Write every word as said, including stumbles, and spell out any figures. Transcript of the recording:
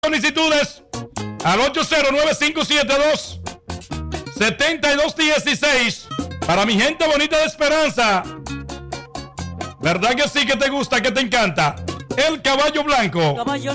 Solicitudes al ocho cero nueve cinco siete dos siete dos uno seis para mi gente bonita de Esperanza. ¿Verdad que sí que te gusta, que te encanta? El caballo blanco. Caballo